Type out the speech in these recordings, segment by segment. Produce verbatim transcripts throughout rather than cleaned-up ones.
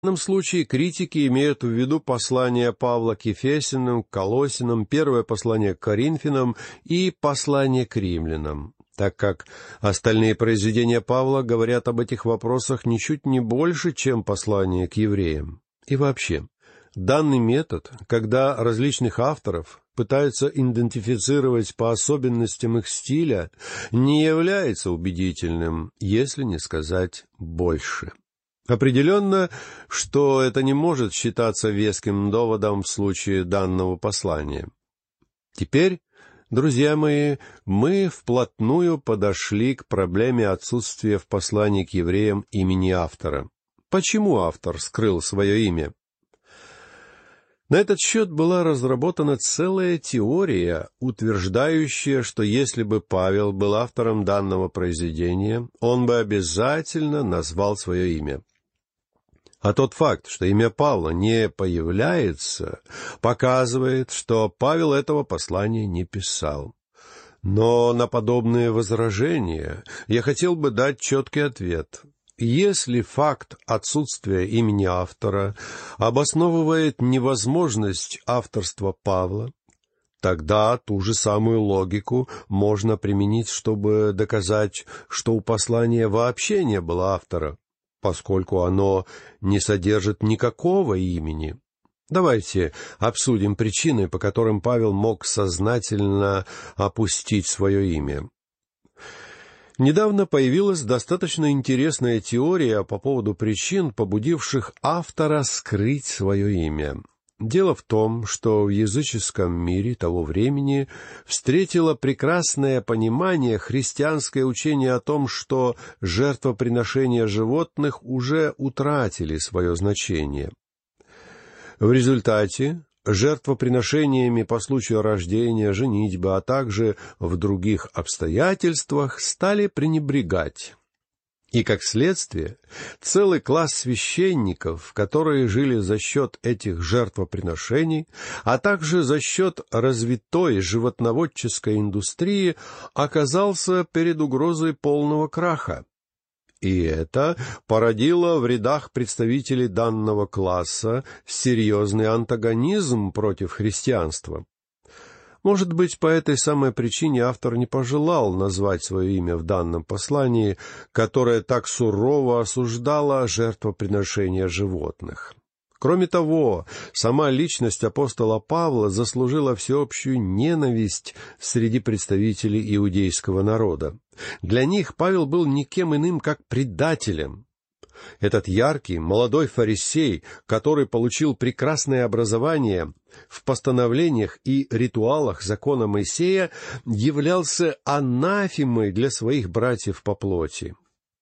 В данном случае критики имеют в виду послание Павла к Ефесянам, к Колоссянам, первое послание к Коринфянам и послание к римлянам, так как остальные произведения Павла говорят об этих вопросах ничуть не больше, чем послание к евреям. И вообще, данный метод, когда различных авторов пытаются идентифицировать по особенностям их стиля, не является убедительным, если не сказать больше. Определенно, что это не может считаться веским доводом в случае данного послания. Теперь, друзья мои, мы вплотную подошли к проблеме отсутствия в послании к евреям имени автора. Почему автор скрыл свое имя? На этот счет была разработана целая теория, утверждающая, что если бы Павел был автором данного произведения, он бы обязательно назвал свое имя. А тот факт, что имя Павла не появляется, показывает, что Павел этого послания не писал. Но на подобные возражения я хотел бы дать четкий ответ. Если факт отсутствия имени автора обосновывает невозможность авторства Павла, тогда ту же самую логику можно применить, чтобы доказать, что у послания вообще не было автора, поскольку оно не содержит никакого имени. Давайте обсудим причины, по которым Павел мог сознательно опустить свое имя. Недавно появилась достаточно интересная теория по поводу причин, побудивших автора скрыть свое имя. Дело в том, что в языческом мире того времени встретило прекрасное понимание христианское учение о том, что жертвоприношения животных уже утратили свое значение. В результате жертвоприношениями по случаю рождения, женитьбы, а также в других обстоятельствах стали пренебрегать. И, как следствие, целый класс священников, которые жили за счет этих жертвоприношений, а также за счет развитой животноводческой индустрии, оказался перед угрозой полного краха. И это породило в рядах представителей данного класса серьезный антагонизм против христианства. Может быть, по этой самой причине автор не пожелал назвать свое имя в данном послании, которое так сурово осуждало жертвоприношения животных. Кроме того, сама личность апостола Павла заслужила всеобщую ненависть среди представителей иудейского народа. Для них Павел был никем иным, как предателем. Этот яркий, молодой фарисей, который получил прекрасное образование в постановлениях и ритуалах закона Моисея, являлся анафемой для своих братьев по плоти.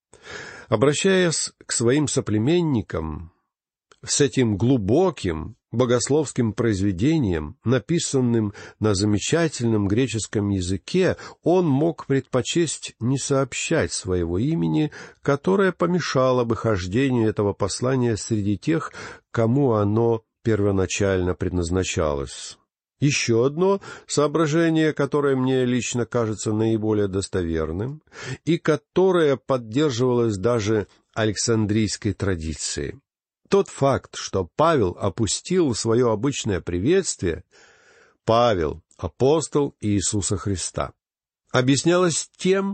Обращаясь к своим соплеменникам с этим глубоким богословским произведением, написанным на замечательном греческом языке, он мог предпочесть не сообщать своего имени, которое помешало бы хождению этого послания среди тех, кому оно первоначально предназначалось. Еще одно соображение, которое мне лично кажется наиболее достоверным, и которое поддерживалось даже Александрийской традицией. Тот факт, что Павел опустил свое обычное приветствие «Павел, апостол Иисуса Христа», объяснялось тем,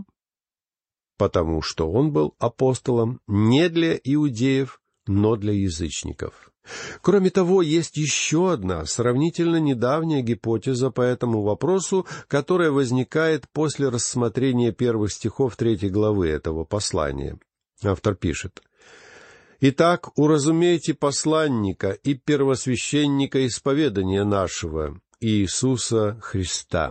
потому что он был апостолом не для иудеев, но для язычников. Кроме того, есть еще одна сравнительно недавняя гипотеза по этому вопросу, которая возникает после рассмотрения первых стихов третьей главы этого послания. Автор пишет: «Итак, уразумейте посланника и первосвященника исповедания нашего, Иисуса Христа».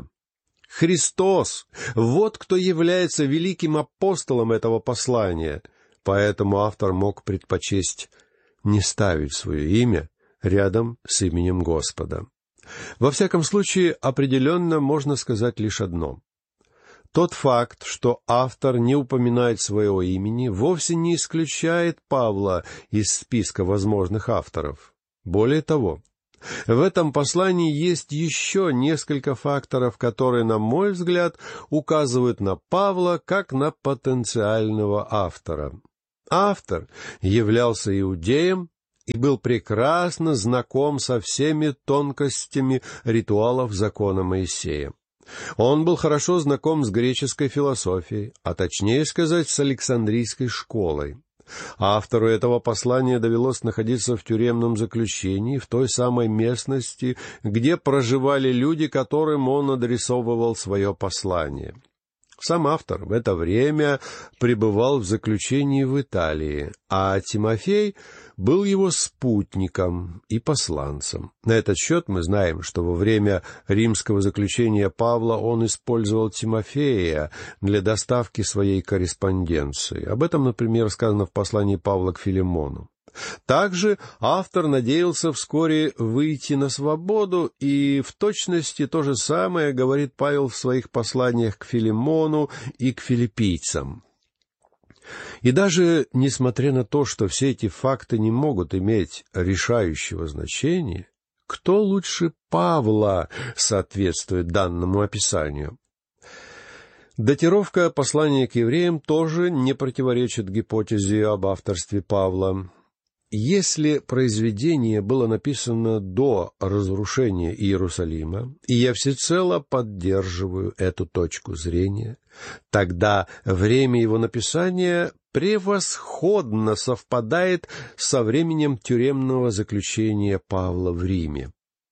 Христос — вот кто является великим апостолом этого послания, поэтому автор мог предпочесть не ставить свое имя рядом с именем Господа. Во всяком случае, определенно можно сказать лишь одно. Тот факт, что автор не упоминает своего имени, вовсе не исключает Павла из списка возможных авторов. Более того, в этом послании есть еще несколько факторов, которые, на мой взгляд, указывают на Павла как на потенциального автора. Автор являлся иудеем и был прекрасно знаком со всеми тонкостями ритуалов закона Моисея. Он был хорошо знаком с греческой философией, а точнее сказать, с Александрийской школой. Автору этого послания довелось находиться в тюремном заключении, в той самой местности, где проживали люди, которым он адресовывал свое послание. Сам автор в это время пребывал в заключении в Италии, а Тимофей был его спутником и посланцем. На этот счет мы знаем, что во время римского заключения Павла он использовал Тимофея для доставки своей корреспонденции. Об этом, например, сказано в послании Павла к Филимону. Также автор надеялся вскоре выйти на свободу, и в точности то же самое говорит Павел в своих посланиях к Филимону и к филиппийцам. И даже несмотря на то, что все эти факты не могут иметь решающего значения, кто лучше Павла соответствует данному описанию? Датировка послания к евреям тоже не противоречит гипотезе об авторстве Павла. Если произведение было написано до разрушения Иерусалима, и я всецело поддерживаю эту точку зрения, тогда время его написания превосходно совпадает со временем тюремного заключения Павла в Риме.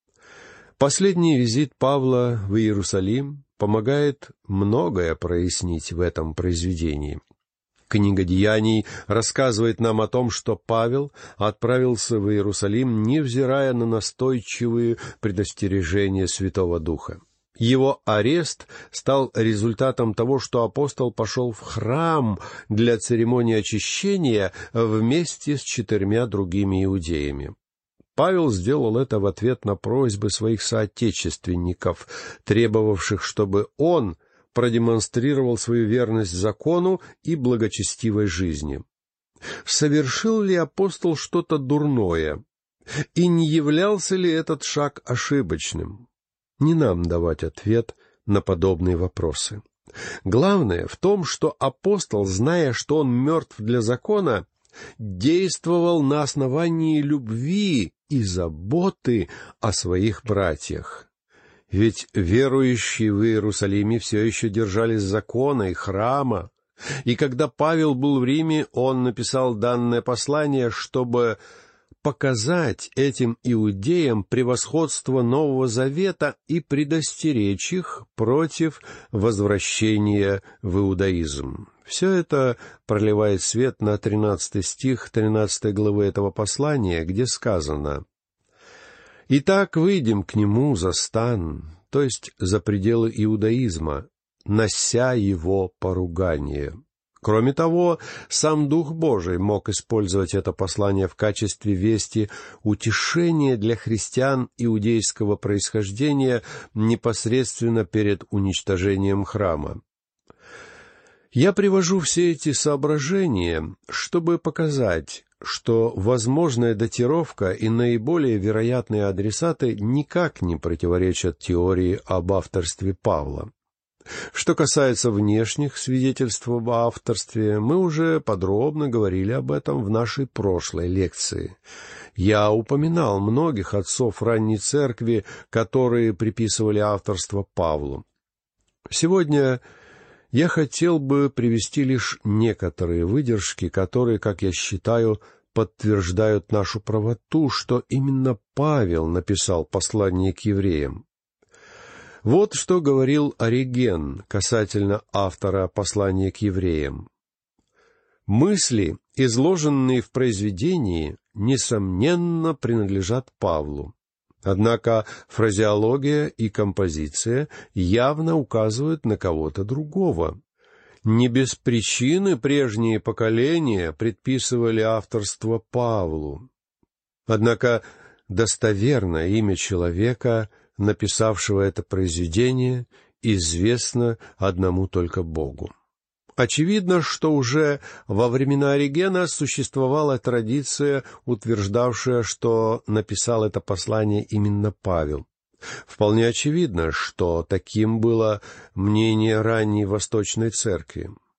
Последний визит Павла в Иерусалим помогает многое прояснить в этом произведении. Книга Деяний рассказывает нам о том, что Павел отправился в Иерусалим, невзирая на настойчивые предостережения Святого Духа. Его арест стал результатом того, что апостол пошел в храм для церемонии очищения вместе с четырьмя другими иудеями. Павел сделал это в ответ на просьбы своих соотечественников, требовавших, чтобы он продемонстрировал свою верность закону и благочестивой жизни. Совершил ли апостол что-то дурное? И не являлся ли этот шаг ошибочным? Не нам давать ответ на подобные вопросы. Главное в том, что апостол, зная, что он мертв для закона, действовал на основании любви и заботы о своих братьях. Ведь верующие в Иерусалиме все еще держались закона и храма. И когда Павел был в Риме, он написал данное послание, чтобы показать этим иудеям превосходство Нового Завета и предостеречь их против возвращения в иудаизм. Все это проливает свет на тринадцатый стих тринадцатой главы этого послания, где сказано: «Итак, выйдем к нему за стан, то есть за пределы иудаизма, нося его поругание». Кроме того, сам Дух Божий мог использовать это послание в качестве вести утешения для христиан иудейского происхождения непосредственно перед уничтожением храма. Я привожу все эти соображения, чтобы показать, что возможная датировка и наиболее вероятные адресаты никак не противоречат теории об авторстве Павла. Что касается внешних свидетельств об авторстве, мы уже подробно говорили об этом в нашей прошлой лекции. Я упоминал многих отцов ранней церкви, которые приписывали авторство Павлу. Сегодня я хотел бы привести лишь некоторые выдержки, которые, как я считаю, подтверждают нашу правоту, что именно Павел написал послание к евреям. Вот что говорил Ориген касательно автора послания к евреям. «Мысли, изложенные в произведении, несомненно, принадлежат Павлу. Однако фразеология и композиция явно указывают на кого-то другого. Не без причины прежние поколения предписывали авторство Павлу. Однако достоверное имя человека, написавшего это произведение, известно одному только Богу. Очевидно, что уже во времена Оригена существовала традиция, утверждавшая, что написал это послание именно Павел. Вполне очевидно, что таким было мнение ранней Восточной Церкви.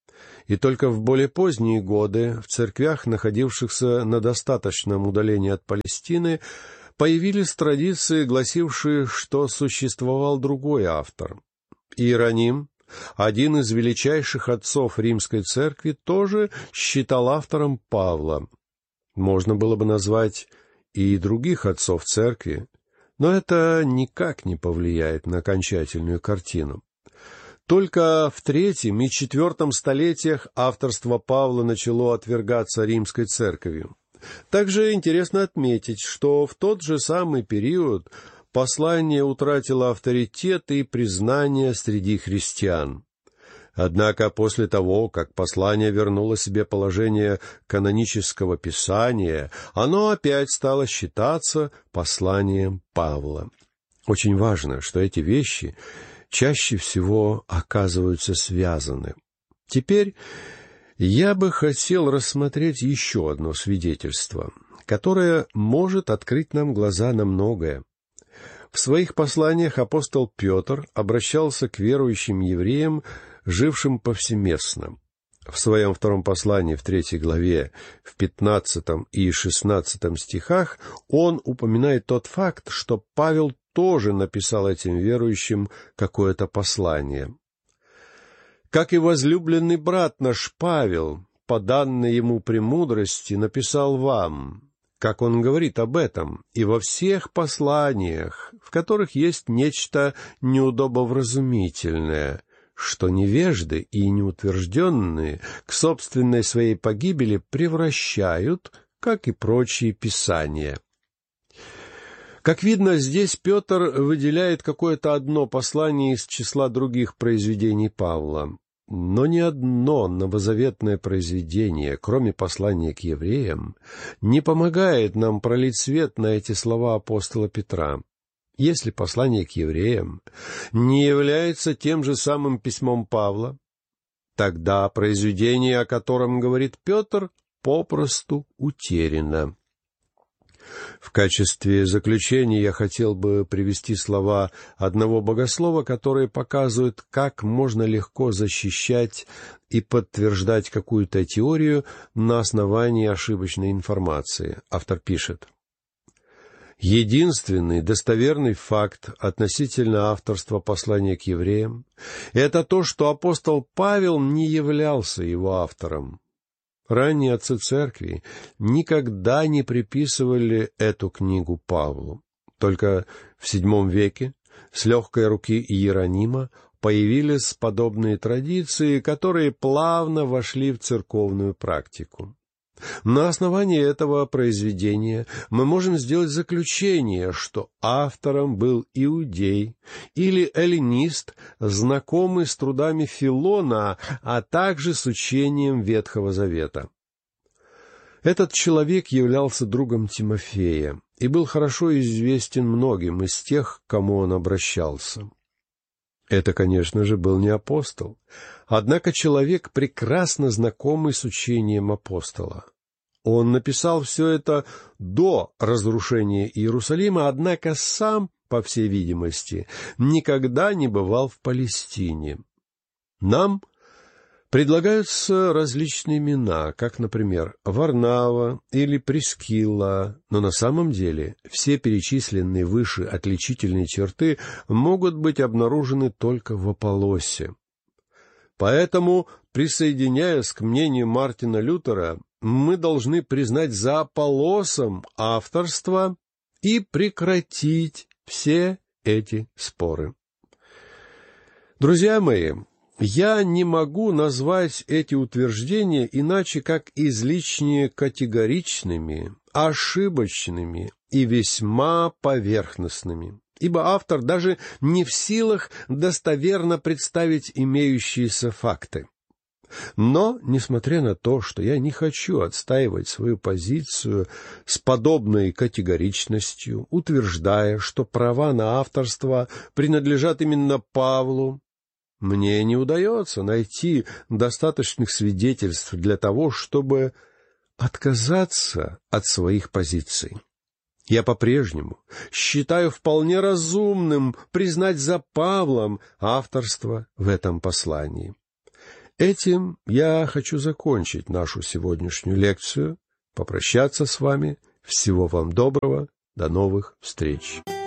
и только в более поздние годы в церквях, находившихся на достаточном удалении от Палестины, появились традиции, гласившие, что существовал другой автор. Иероним, один из величайших отцов Римской Церкви, тоже считал автором Павла. Можно было бы назвать и других отцов Церкви, но это никак не повлияет на окончательную картину. Только в третьем и четвертом столетиях авторство Павла начало отвергаться Римской Церковью. Также интересно отметить, что в тот же самый период послание утратило авторитет и признание среди христиан. Однако после того, как послание вернуло себе положение канонического писания, оно опять стало считаться посланием Павла. Очень важно, что эти вещи чаще всего оказываются связаны. Теперь я бы хотел рассмотреть еще одно свидетельство, которое может открыть нам глаза на многое. В своих посланиях апостол Петр обращался к верующим евреям, жившим повсеместно. В своем втором послании, в третьей главе, в пятнадцатом и шестнадцатом стихах, он упоминает тот факт, что Павел тоже написал этим верующим какое-то послание. «Как и возлюбленный брат наш Павел, по данной ему премудрости, написал вам», как он говорит об этом, и во всех посланиях, в которых есть нечто неудобовразумительное, что невежды и неутвержденные к собственной своей погибели превращают, как и прочие писания. Как видно, здесь Петр выделяет какое-то одно послание из числа других произведений Павла. Но ни одно новозаветное произведение, кроме послания к евреям, не помогает нам пролить свет на эти слова апостола Петра. Если послание к евреям не является тем же самым письмом Павла, тогда произведение, о котором говорит Петр, попросту утеряно. В качестве заключения я хотел бы привести слова одного богослова, которые показывают, как можно легко защищать и подтверждать какую-то теорию на основании ошибочной информации. Автор пишет: «Единственный достоверный факт относительно авторства послания к евреям — это то, что апостол Павел не являлся его автором. Ранние отцы церкви никогда не приписывали эту книгу Павлу. Только в седьмом веке с легкой руки Иеронима появились подобные традиции, которые плавно вошли в церковную практику. На основании этого произведения мы можем сделать заключение, что автором был иудей или эллинист, знакомый с трудами Филона, а также с учением Ветхого Завета. Этот человек являлся другом Тимофея и был хорошо известен многим из тех, к кому он обращался. Это, конечно же, был не апостол, однако человек, прекрасно знакомый с учением апостола. Он написал все это до разрушения Иерусалима, однако сам, по всей видимости, никогда не бывал в Палестине. Нам предлагаются различные имена, как, например, Варнава или Прискилла, но на самом деле все перечисленные выше отличительные черты могут быть обнаружены только в Аполлосе. Поэтому, присоединяясь к мнению Мартина Лютера, мы должны признать за Аполлосом авторство и прекратить все эти споры. Друзья мои, я не могу назвать эти утверждения иначе, как излишне категоричными, ошибочными и весьма поверхностными, ибо автор даже не в силах достоверно представить имеющиеся факты. Но, несмотря на то, что я не хочу отстаивать свою позицию с подобной категоричностью, утверждая, что права на авторство принадлежат именно Павлу, мне не удается найти достаточных свидетельств для того, чтобы отказаться от своих позиций. Я по-прежнему считаю вполне разумным признать за Павлом авторство в этом послании. Этим я хочу закончить нашу сегодняшнюю лекцию, попрощаться с вами. Всего вам доброго. До новых встреч.